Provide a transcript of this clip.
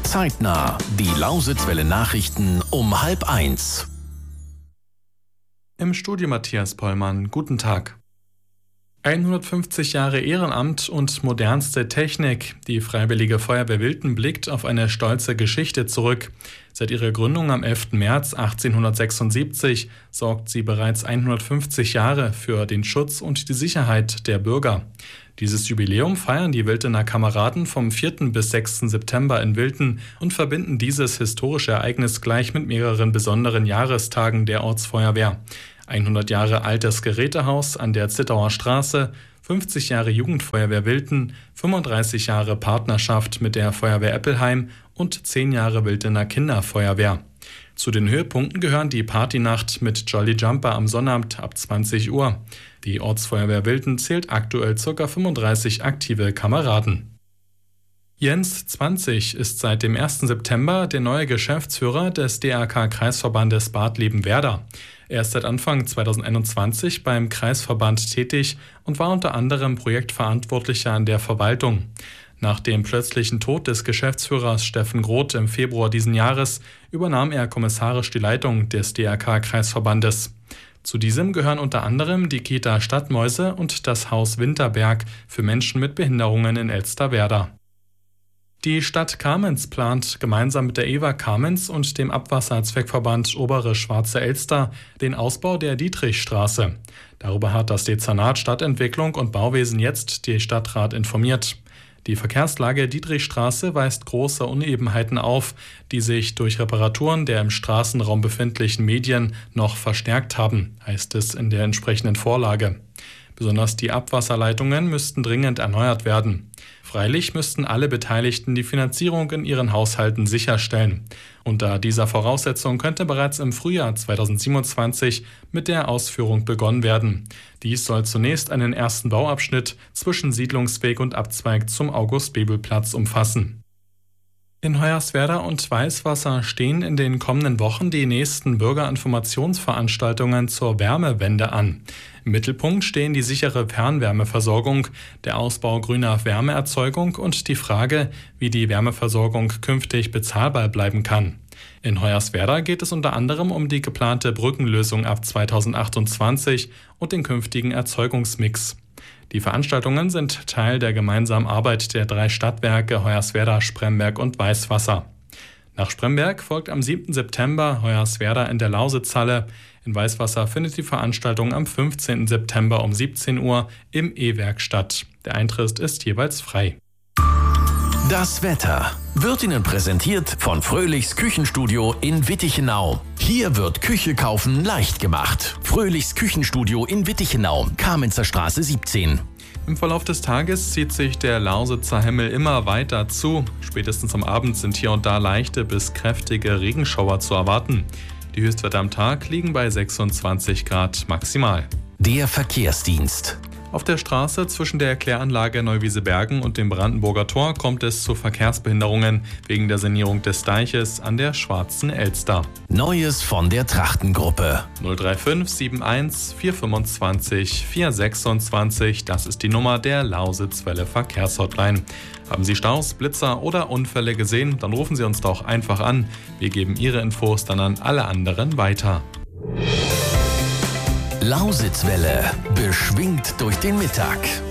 Zeitnah. Die Lausitzwelle Nachrichten um 12:30. Im Studio Matthias Pollmann. Guten Tag. 150 Jahre Ehrenamt und modernste Technik. Die Freiwillige Feuerwehr Wilten blickt auf eine stolze Geschichte zurück. Seit ihrer Gründung am 11. März 1876 sorgt sie bereits 150 Jahre für den Schutz und die Sicherheit der Bürger. Dieses Jubiläum feiern die Wiltener Kameraden vom 4. bis 6. September in Wilten und verbinden dieses historische Ereignis gleich mit mehreren besonderen Jahrestagen der Ortsfeuerwehr. 100 Jahre altes Gerätehaus an der Zittauer Straße, 50 Jahre Jugendfeuerwehr Wilten, 35 Jahre Partnerschaft mit der Feuerwehr Eppelheim und 10 Jahre Wiltener Kinderfeuerwehr. Zu den Höhepunkten gehören die Partynacht mit Jolly Jumper am Sonnabend ab 20 Uhr. Die Ortsfeuerwehr Wilten zählt aktuell ca. 35 aktive Kameraden. Jens 20 ist seit dem 1. September der neue Geschäftsführer des DRK-Kreisverbandes Bad Liebenwerda. Er ist seit Anfang 2021 beim Kreisverband tätig und war unter anderem Projektverantwortlicher an der Verwaltung. Nach dem plötzlichen Tod des Geschäftsführers Steffen Groth im Februar diesen Jahres übernahm er kommissarisch die Leitung des DRK-Kreisverbandes. Zu diesem gehören unter anderem die Kita Stadtmäuse und das Haus Winterberg für Menschen mit Behinderungen in Elsterwerda. Die Stadt Kamenz plant gemeinsam mit der EWA Kamenz und dem Abwasserzweckverband Obere Schwarze Elster den Ausbau der Dietrichstraße. Darüber hat das Dezernat Stadtentwicklung und Bauwesen jetzt die Stadtrat informiert. Die Verkehrslage Dietrichstraße weist große Unebenheiten auf, die sich durch Reparaturen der im Straßenraum befindlichen Medien noch verstärkt haben, heißt es in der entsprechenden Vorlage. Besonders die Abwasserleitungen müssten dringend erneuert werden. Freilich müssten alle Beteiligten die Finanzierung in ihren Haushalten sicherstellen. Unter dieser Voraussetzung könnte bereits im Frühjahr 2027 mit der Ausführung begonnen werden. Dies soll zunächst einen ersten Bauabschnitt zwischen Siedlungsweg und Abzweig zum August-Bebel-Platz umfassen. In Hoyerswerda und Weißwasser stehen in den kommenden Wochen die nächsten Bürgerinformationsveranstaltungen zur Wärmewende an. Im Mittelpunkt stehen die sichere Fernwärmeversorgung, der Ausbau grüner Wärmeerzeugung und die Frage, wie die Wärmeversorgung künftig bezahlbar bleiben kann. In Hoyerswerda geht es unter anderem um die geplante Brückenlösung ab 2028 und den künftigen Erzeugungsmix. Die Veranstaltungen sind Teil der gemeinsamen Arbeit der 3 Stadtwerke Hoyerswerda, Spremberg und Weißwasser. Nach Spremberg folgt am 7. September Hoyerswerda in der Lausitzhalle. In Weißwasser findet die Veranstaltung am 15. September um 17 Uhr im E-Werk statt. Der Eintritt ist jeweils frei. Das Wetter wird Ihnen präsentiert von Fröhlichs Küchenstudio in Wittichenau. Hier wird Küche kaufen leicht gemacht. Fröhlichs Küchenstudio in Wittichenau, Kamenzer Straße 17. Im Verlauf des Tages zieht sich der Lausitzer Himmel immer weiter zu. Spätestens am Abend sind hier und da leichte bis kräftige Regenschauer zu erwarten. Die Höchstwerte am Tag liegen bei 26 Grad maximal. Der Verkehrsdienst. Auf der Straße zwischen der Kläranlage Neuwiese-Bergen und dem Brandenburger Tor kommt es zu Verkehrsbehinderungen wegen der Sanierung des Deiches an der Schwarzen Elster. Neues von der Trachtengruppe. 035 71 425 426, das ist die Nummer der Lausitzwelle Verkehrshotline. Haben Sie Staus, Blitzer oder Unfälle gesehen, dann rufen Sie uns doch einfach an. Wir geben Ihre Infos dann an alle anderen weiter. Lausitzwelle, beschwingt durch den Mittag.